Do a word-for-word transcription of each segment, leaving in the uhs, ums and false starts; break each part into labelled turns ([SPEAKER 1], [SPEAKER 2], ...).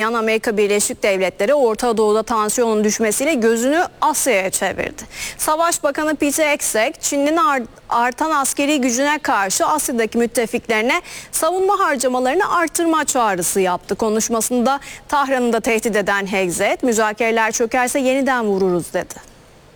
[SPEAKER 1] başlayan Amerika Birleşik Devletleri Orta Doğu'da tansiyonun düşmesiyle gözünü Asya'ya çevirdi. Savaş Bakanı Pete Hegseth, Çin'in artan askeri gücüne karşı Asya'daki müttefiklerine savunma harcamalarını artırma çağrısı yaptı. Konuşmasında Tahran'ı da tehdit eden Hegseth, müzakereler çökerse yeniden vururuz dedi.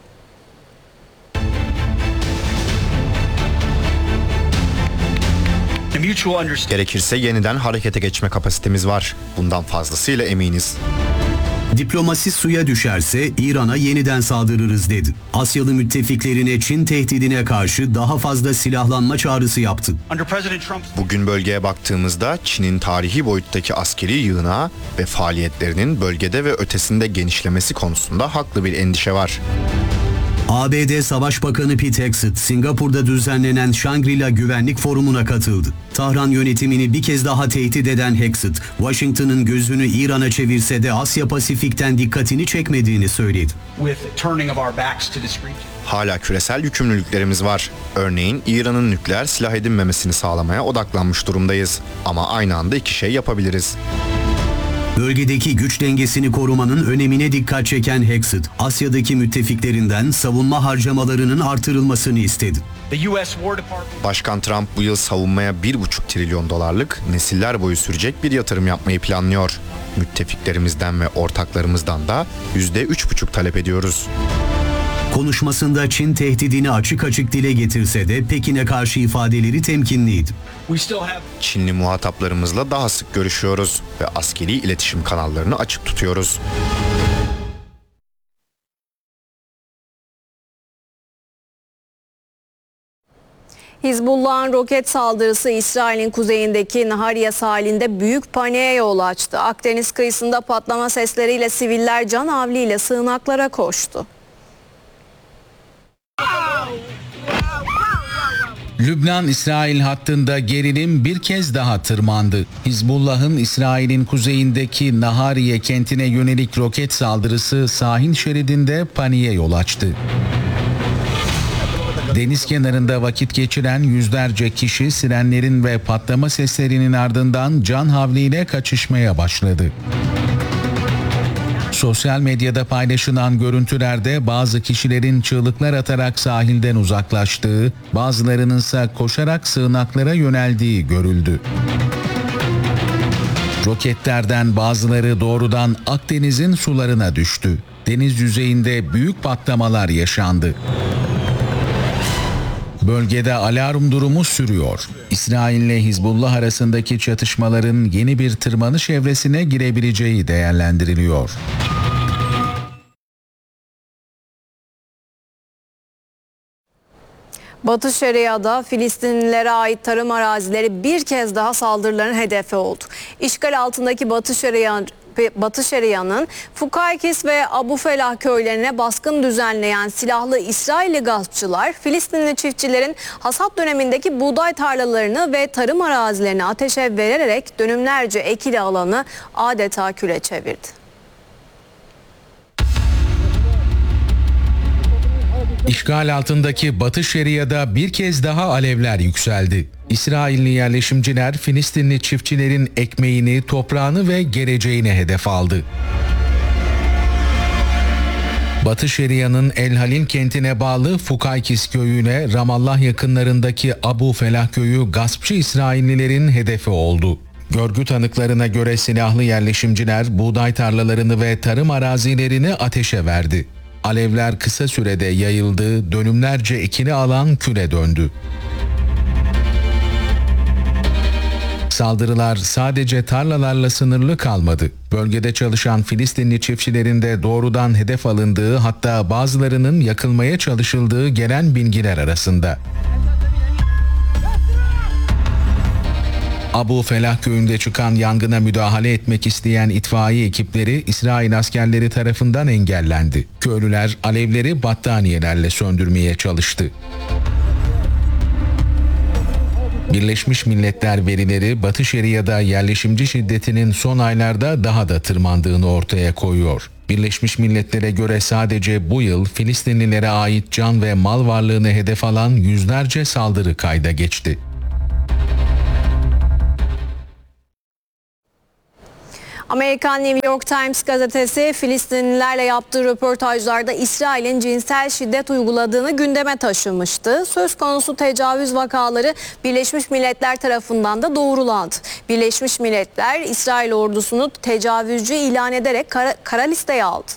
[SPEAKER 2] Gerekirse yeniden harekete geçme kapasitemiz var. Bundan fazlasıyla eminiz.
[SPEAKER 3] Diplomasi suya düşerse İran'a yeniden saldırırız dedi. Asyalı müttefiklerine Çin tehdidine karşı daha fazla silahlanma çağrısı yaptı.
[SPEAKER 2] Bugün bölgeye baktığımızda Çin'in tarihi boyuttaki askeri yığınağı ve faaliyetlerinin bölgede ve ötesinde genişlemesi konusunda haklı bir endişe var.
[SPEAKER 3] A B D Savaş Bakanı Pete Hegseth, Singapur'da düzenlenen Shangri-La Güvenlik Forumu'na katıldı. Tahran yönetimini bir kez daha tehdit eden Hegseth, Washington'ın gözünü İran'a çevirse de Asya Pasifik'ten dikkatini çekmediğini söyledi.
[SPEAKER 2] Hala küresel yükümlülüklerimiz var. Örneğin İran'ın nükleer silah edinmemesini sağlamaya odaklanmış durumdayız. Ama aynı anda iki şey yapabiliriz.
[SPEAKER 3] Bölgedeki güç dengesini korumanın önemine dikkat çeken Hegseth, Asya'daki müttefiklerinden savunma harcamalarının artırılmasını istedi.
[SPEAKER 2] Başkan Trump bu yıl savunmaya bir buçuk trilyon dolarlık nesiller boyu sürecek bir yatırım yapmayı planlıyor. Müttefiklerimizden ve ortaklarımızdan da yüzde üç buçuk talep ediyoruz.
[SPEAKER 3] Konuşmasında Çin tehdidini açık açık dile getirse de Pekin'e karşı ifadeleri temkinliydi.
[SPEAKER 2] Çinli muhataplarımızla daha sık görüşüyoruz ve askeri iletişim kanallarını açık tutuyoruz.
[SPEAKER 1] Hizbullah'ın roket saldırısı İsrail'in kuzeyindeki Nahariye sahilinde büyük paniğe yol açtı. Akdeniz kıyısında patlama sesleriyle siviller can havliyle sığınaklara koştu.
[SPEAKER 4] Lübnan-İsrail hattında gerilim bir kez daha tırmandı. Hizbullah'ın İsrail'in kuzeyindeki Nahariye kentine yönelik roket saldırısı sahil şeridinde paniğe yol açtı. Deniz kenarında vakit geçiren yüzlerce kişi sirenlerin ve patlama seslerinin ardından can havliyle kaçışmaya başladı. Sosyal medyada paylaşılan görüntülerde bazı kişilerin çığlıklar atarak sahilden uzaklaştığı, bazılarının ise koşarak sığınaklara yöneldiği görüldü. Roketlerden bazıları doğrudan Akdeniz'in sularına düştü. Deniz yüzeyinde büyük patlamalar yaşandı. Bölgede alarm durumu sürüyor. İsrail ile Hizbullah arasındaki çatışmaların yeni bir tırmanış evresine girebileceği değerlendiriliyor.
[SPEAKER 1] Batı Şeria'da Filistinlilere ait tarım arazileri bir kez daha saldırıların hedefi oldu. İşgal altındaki Batı Şeria Batı Şeria'nın Fukaykis ve Abu Felah köylerine baskın düzenleyen silahlı İsrailli gaspçılar, Filistinli çiftçilerin hasat dönemindeki buğday tarlalarını ve tarım arazilerini ateşe vererek dönümlerce ekili alanı adeta küle çevirdi.
[SPEAKER 4] İşgal altındaki Batı Şeria'da bir kez daha alevler yükseldi. İsrailli yerleşimciler Filistinli çiftçilerin ekmeğini, toprağını ve geleceğini hedef aldı. Batı Şeria'nın El Halil kentine bağlı Fukaykis köyüne Ramallah yakınlarındaki Abu Felah köyü gaspçı İsraillilerin hedefi oldu. Görgü tanıklarına göre silahlı yerleşimciler buğday tarlalarını ve tarım arazilerini ateşe verdi. Alevler kısa sürede yayıldı, dönümlerce ekili alan küle döndü. Saldırılar sadece tarlalarla sınırlı kalmadı. Bölgede çalışan Filistinli çiftçilerin de doğrudan hedef alındığı, hatta bazılarının yakılmaya çalışıldığı gelen bilgiler arasında. Abu Felah köyünde çıkan yangına müdahale etmek isteyen itfaiye ekipleri İsrail askerleri tarafından engellendi. Köylüler alevleri battaniyelerle söndürmeye çalıştı. Birleşmiş Milletler verileri Batı Şeria'da yerleşimci şiddetinin son aylarda daha da tırmandığını ortaya koyuyor. Birleşmiş Milletler'e göre sadece bu yıl Filistinlilere ait can ve mal varlığını hedef alan yüzlerce saldırı kayda geçti.
[SPEAKER 1] Amerikan New York Times gazetesi Filistinlilerle yaptığı röportajlarda İsrail'in cinsel şiddet uyguladığını gündeme taşımıştı. Söz konusu tecavüz vakaları Birleşmiş Milletler tarafından da doğrulandı. Birleşmiş Milletler İsrail ordusunu tecavüzcü ilan ederek kara, kara listeye aldı.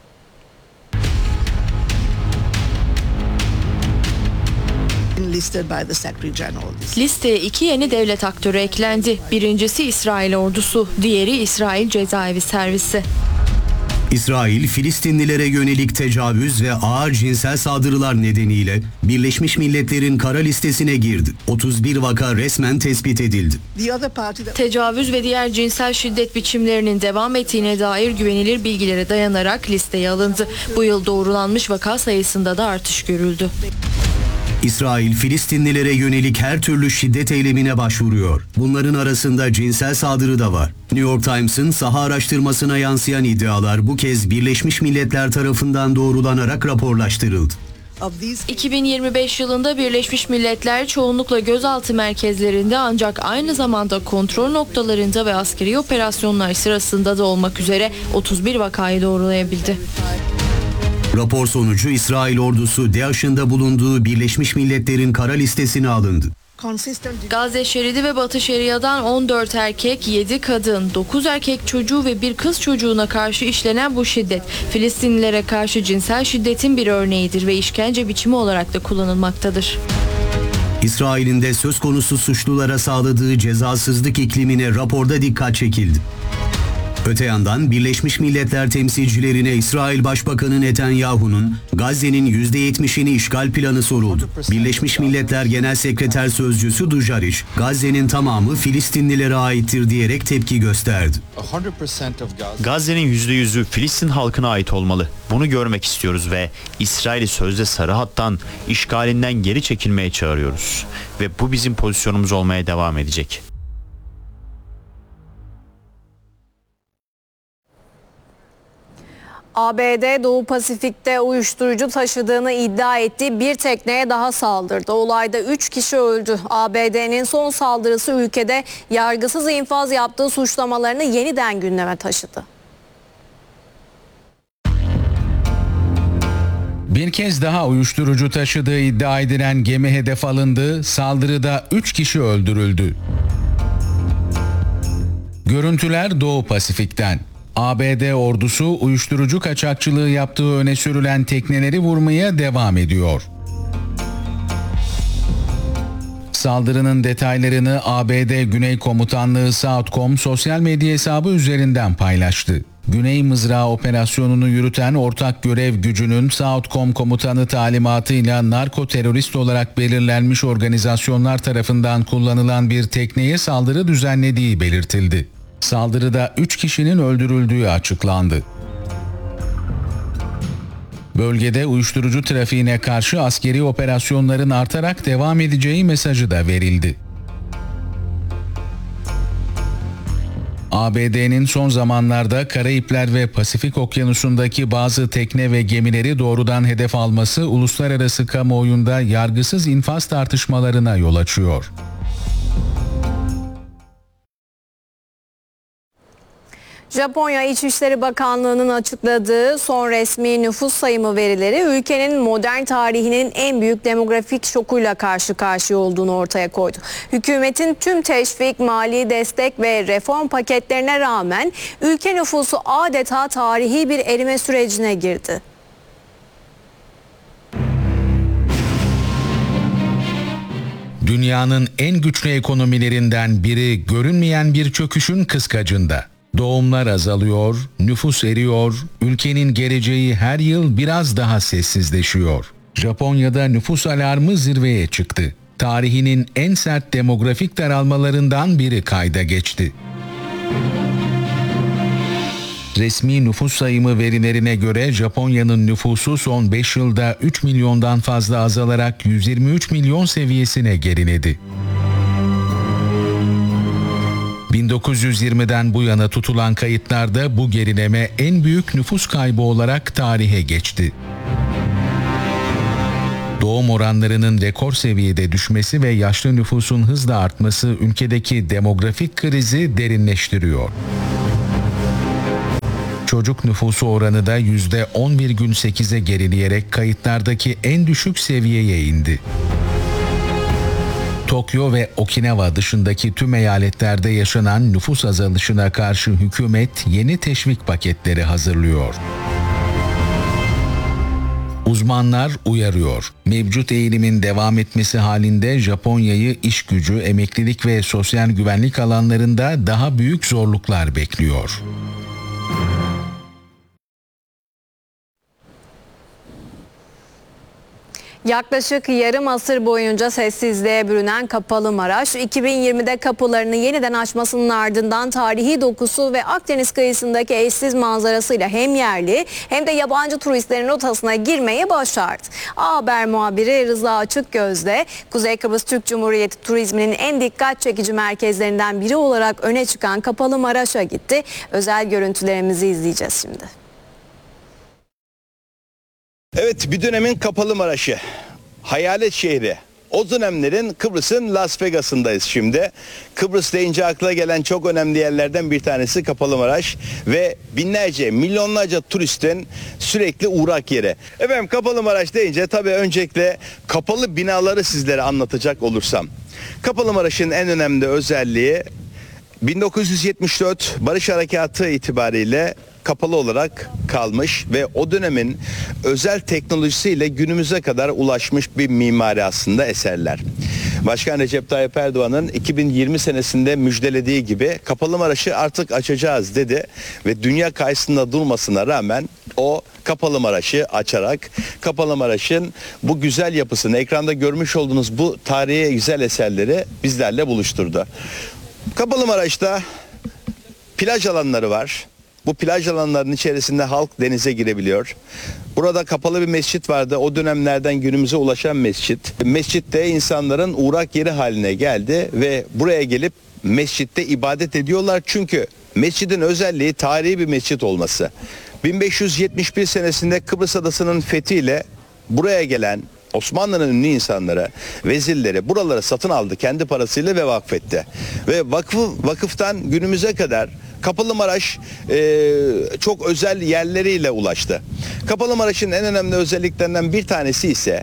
[SPEAKER 5] Listeye iki yeni devlet aktörü eklendi. Birincisi İsrail ordusu, diğeri İsrail Cezaevi Servisi.
[SPEAKER 3] İsrail, Filistinlilere yönelik tecavüz ve ağır cinsel saldırılar nedeniyle Birleşmiş Milletler'in kara listesine girdi. otuz bir vaka resmen tespit edildi.
[SPEAKER 5] Tecavüz ve diğer cinsel şiddet biçimlerinin devam ettiğine dair güvenilir bilgilere dayanarak listeye alındı. Bu yıl doğrulanmış vaka sayısında da artış görüldü.
[SPEAKER 3] İsrail, Filistinlilere yönelik her türlü şiddet eylemine başvuruyor. Bunların arasında cinsel saldırı da var. New York Times'ın saha araştırmasına yansıyan iddialar bu kez Birleşmiş Milletler tarafından doğrulanarak raporlaştırıldı.
[SPEAKER 5] iki bin yirmi beş yılında Birleşmiş Milletler çoğunlukla gözaltı merkezlerinde ancak aynı zamanda kontrol noktalarında ve askeri operasyonlar sırasında da olmak üzere otuz bir vakayı doğrulayabildi.
[SPEAKER 3] Rapor sonucu İsrail ordusu DAEŞ'ın bulunduğu Birleşmiş Milletler'in kara listesine alındı.
[SPEAKER 5] Gazze şeridi ve Batı Şeria'dan on dört erkek, yedi kadın, dokuz erkek çocuğu ve bir kız çocuğuna karşı işlenen bu şiddet, Filistinlilere karşı cinsel şiddetin bir örneğidir ve işkence biçimi olarak da kullanılmaktadır.
[SPEAKER 3] İsrail'in de söz konusu suçlulara sağladığı cezasızlık iklimine raporda dikkat çekildi. Öte yandan Birleşmiş Milletler temsilcilerine İsrail Başbakanı Netanyahu'nun Gazze'nin yüzde yetmişini işgal planı soruldu. Birleşmiş Milletler Genel Sekreter Sözcüsü Dujarric, Gazze'nin tamamı Filistinlilere aittir diyerek tepki gösterdi.
[SPEAKER 6] Gazze'nin yüzde yüzü Filistin halkına ait olmalı. Bunu görmek istiyoruz ve İsrail'i sözde sarı hattan, işgalinden geri çekilmeye çağırıyoruz. Ve bu bizim pozisyonumuz olmaya devam edecek.
[SPEAKER 1] A B D Doğu Pasifik'te uyuşturucu taşıdığını iddia ettiği bir tekneye daha saldırdı. Olayda üç kişi öldü. A B D'nin son saldırısı ülkede yargısız infaz yaptığı suçlamalarını yeniden gündeme taşıdı.
[SPEAKER 4] Bir kez daha uyuşturucu taşıdığı iddia edilen gemi hedef alındı. Saldırıda üç kişi öldürüldü. Görüntüler Doğu Pasifik'ten. A B D ordusu uyuşturucu kaçakçılığı yaptığı öne sürülen tekneleri vurmaya devam ediyor. Saldırının detaylarını A B D Güney Komutanlığı Southcom sosyal medya hesabı üzerinden paylaştı. Güney Mızrağı operasyonunu yürüten ortak görev gücünün Southcom komutanı talimatıyla narko terörist olarak belirlenmiş organizasyonlar tarafından kullanılan bir tekneye saldırı düzenlediği belirtildi. Saldırıda üç kişinin öldürüldüğü açıklandı. Bölgede uyuşturucu trafiğine karşı askeri operasyonların artarak devam edeceği mesajı da verildi. A B D'nin son zamanlarda Karayipler ve Pasifik Okyanusu'ndaki bazı tekne ve gemileri doğrudan hedef alması uluslararası kamuoyunda yargısız infaz tartışmalarına yol açıyor.
[SPEAKER 1] Japonya İçişleri Bakanlığı'nın açıkladığı son resmi nüfus sayımı verileri ülkenin modern tarihinin en büyük demografik şokuyla karşı karşıya olduğunu ortaya koydu. Hükümetin tüm teşvik, mali destek ve reform paketlerine rağmen ülke nüfusu adeta tarihi bir erime sürecine girdi.
[SPEAKER 4] Dünyanın en güçlü ekonomilerinden biri görünmeyen bir çöküşün kıskacında. Doğumlar azalıyor, nüfus eriyor, ülkenin geleceği her yıl biraz daha sessizleşiyor. Japonya'da nüfus alarmı zirveye çıktı. Tarihinin en sert demografik daralmalarından biri kayda geçti. Resmi nüfus sayımı verilerine göre Japonya'nın nüfusu son beş yılda üç milyondan fazla azalarak yüz yirmi üç milyon seviyesine geriledi. bin dokuz yüz yirmiden bu yana tutulan kayıtlarda bu gerileme en büyük nüfus kaybı olarak tarihe geçti. Doğum oranlarının rekor seviyede düşmesi ve yaşlı nüfusun hızla artması ülkedeki demografik krizi derinleştiriyor. Çocuk nüfusu oranı da yüzde on virgül sekize gerileyerek kayıtlardaki en düşük seviyeye indi. Tokyo ve Okinawa dışındaki tüm eyaletlerde yaşanan nüfus azalışına karşı hükümet yeni teşvik paketleri hazırlıyor. Uzmanlar uyarıyor. Mevcut eğilimin devam etmesi halinde Japonya'yı iş gücü, emeklilik ve sosyal güvenlik alanlarında daha büyük zorluklar bekliyor.
[SPEAKER 1] Yaklaşık yarım asır boyunca sessizliğe bürünen Kapalımaraş, iki bin yirmide kapılarını yeniden açmasının ardından tarihi dokusu ve Akdeniz kıyısındaki eşsiz manzarasıyla hem yerli hem de yabancı turistlerin rotasına girmeye başardı. A Haber muhabiri Rıza Açıkgöz'de Kuzey Kıbrıs Türk Cumhuriyeti turizminin en dikkat çekici merkezlerinden biri olarak öne çıkan Kapalımaraş'a gitti. Özel görüntülerimizi izleyeceğiz şimdi.
[SPEAKER 7] Evet, bir dönemin Kapalımaraş'ı, hayalet şehri. O dönemlerin Kıbrıs'ın Las Vegas'ındayız şimdi. Kıbrıs deyince akla gelen çok önemli yerlerden bir tanesi Kapalımaraş ve binlerce, milyonlarca turistin sürekli uğrak yeri. Efendim, Kapalımaraş deyince tabii öncelikle kapalı binaları sizlere anlatacak olursam. Kapalımaraş'ın en önemli özelliği bin dokuz yüz yetmiş dört Barış Harekatı itibariyle kapalı olarak kalmış ve o dönemin özel teknolojisiyle günümüze kadar ulaşmış bir mimari aslında eserler. Başkan Recep Tayyip Erdoğan'ın iki bin yirmi senesinde müjdelediği gibi Kapalımaraş'ı artık açacağız dedi ve dünya karşısında durmasına rağmen o Kapalımaraş'ı açarak Kapalımaraş'ın bu güzel yapısını, ekranda görmüş olduğunuz bu tarihi güzel eserleri bizlerle buluşturdu. Kapalımaraş'ta plaj alanları var. Bu plaj alanlarının içerisinde halk denize girebiliyor. Burada kapalı bir mescit vardı. O dönemlerden günümüze ulaşan mescit. Mescitte insanların uğrak yeri haline geldi ve buraya gelip mescitte ibadet ediyorlar. Çünkü mescidin özelliği tarihi bir mescit olması. bin beş yüz yetmiş bir senesinde Kıbrıs Adası'nın fethiyle buraya gelen Osmanlı'nın ünlü insanları, vezirleri buraları satın aldı kendi parasıyla ve vakfetti. Ve vakfı, vakıftan günümüze kadar Kapalımaraş e, çok özel yerleriyle ulaştı. Kapalımaraş'ın en önemli özelliklerinden bir tanesi ise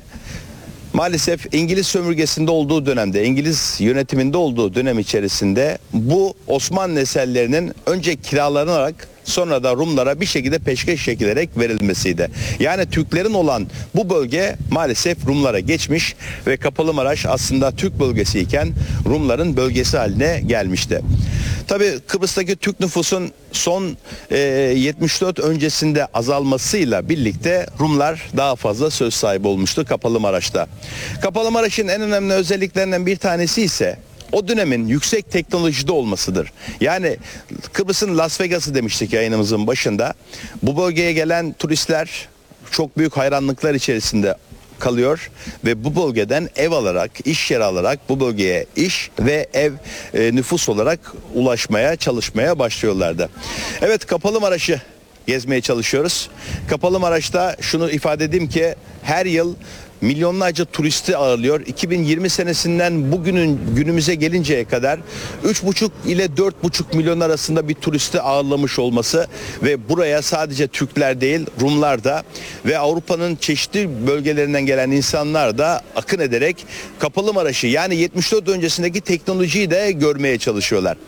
[SPEAKER 7] maalesef İngiliz sömürgesinde olduğu dönemde, İngiliz yönetiminde olduğu dönem içerisinde bu Osmanlı eserlerinin önce kiralanarak sonra da Rumlara bir şekilde peşkeş çekilerek verilmesiydi. Yani Türklerin olan bu bölge maalesef Rumlara geçmiş ve Kapalımaraş aslında Türk bölgesiyken Rumların bölgesi haline gelmişti. Tabii Kıbrıs'taki Türk nüfusun son e, yetmiş dört öncesinde azalmasıyla birlikte Rumlar daha fazla söz sahibi olmuştu Kapalımaraş'ta. Kapalımaraş'ın en önemli özelliklerinden bir tanesi ise o dönemin yüksek teknolojide olmasıdır. Yani Kıbrıs'ın Las Vegas'ı demiştik yayınımızın başında. Bu bölgeye gelen turistler çok büyük hayranlıklar içerisinde kalıyor ve bu bölgeden ev alarak, iş yeri alarak bu bölgeye iş ve ev e, nüfus olarak ulaşmaya, çalışmaya başlıyorlardı. Evet, Kapalımaraş'ı gezmeye çalışıyoruz. Kapalımaraş'ta şunu ifade edeyim ki her yıl milyonlarca turisti ağırlıyor. iki bin yirmi senesinden bugünün günümüze gelinceye kadar üç buçuk ile dört buçuk milyon arasında bir turisti ağırlamış olması ve buraya sadece Türkler değil Rumlar da ve Avrupa'nın çeşitli bölgelerinden gelen insanlar da akın ederek Kapalımaraş'ı yani yetmiş dört öncesindeki teknolojiyi de görmeye çalışıyorlar.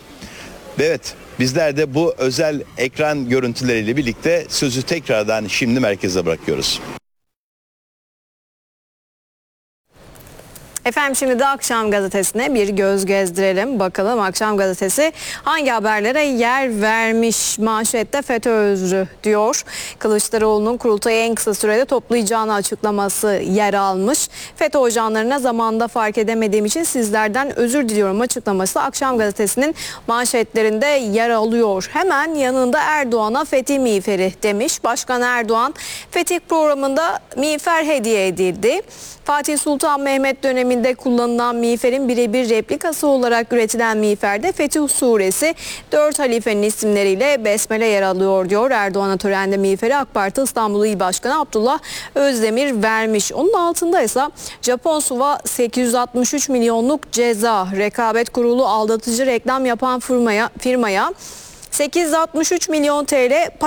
[SPEAKER 7] Evet, bizler de bu özel ekran görüntüleriyle birlikte sözü tekrardan şimdi merkeze bırakıyoruz.
[SPEAKER 1] Efendim, şimdi de Akşam Gazetesi'ne bir göz gezdirelim. Bakalım Akşam Gazetesi hangi haberlere yer vermiş? Manşette FETÖ özrü diyor. Kılıçdaroğlu'nun kurultayı en kısa sürede toplayacağını açıklaması yer almış. FETÖ ajanlarına zamanında fark edemediğim için sizlerden özür diliyorum açıklaması Akşam Gazetesi'nin manşetlerinde yer alıyor. Hemen yanında Erdoğan'a fetih miğferi demiş. Başkan Erdoğan fetih programında miğfer hediye edildi. Fatih Sultan Mehmet döneminde kullanılan miğferin birebir replikası olarak üretilen miğferde Fetih Suresi dört halifenin isimleriyle besmele yer alıyor diyor. Erdoğan'a törende miğferi AK Parti İstanbul İl Başkanı Abdullah Özdemir vermiş. Onun altında ise Japon Suva sekiz yüz altmış üç milyonluk ceza. Rekabet Kurulu aldatıcı reklam yapan firmaya, firmaya sekiz yüz altmış üç milyon T L